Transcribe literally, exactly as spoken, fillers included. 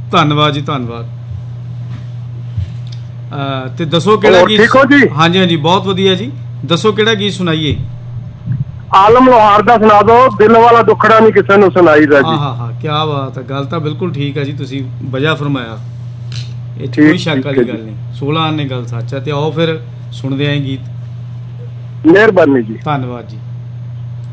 ਧੰਨਵਾਦ ਜੀ, ਧੰਨਵਾਦ। ਤੇ ਦੱਸੋ ਕਿਹੜਾ ਗੀਤ? ਠੀਕ ਹੋ ਜੀ? ਹਾਂਜੀ ਹਾਂਜੀ, ਬਹੁਤ ਵਧੀਆ ਜੀ। ਦੱਸੋ ਕਿਹੜਾ ਗੀਤ ਸੁਣਾਈਏ? ਆਲਮ ਲੋਹਾਰ ਦਾ ਸੁਣਾ ਦਿਓ, ਦਿਲ ਵਾਲਾ ਦੁੱਖੜਾ ਨਹੀਂ ਕਿਸੇ ਨੂੰ ਸੁਣਾਈਦਾ ਜੀ। ਹਾਂ ਹਾਂ, ਕੀ ਬਾਤ ਹੈ। ਗੱਲ ਤਾਂ ਬਿਲਕੁਲ ਠੀਕ ਹੈ ਜੀ, ਤੁਸੀਂ ਵਜ੍ਹਾ ਫਰਮਾਇਆ, ਇਹ 'ਚ ਕੋਈ ਸ਼ੱਕ ਵਾਲੀ ਗੱਲ ਨਹੀਂ। ਸੋਲਾਂ ਆਨੇ ਗੱਲ ਸੱਚ ਹੈ। ਤੇ ਆਓ ਫਿਰ ਸੁਣਦੇ ਆਂ ਗੀਤ। ਮਿਹਰਬਾਨੀ ਜੀ, ਧੰਨਵਾਦ ਜੀ।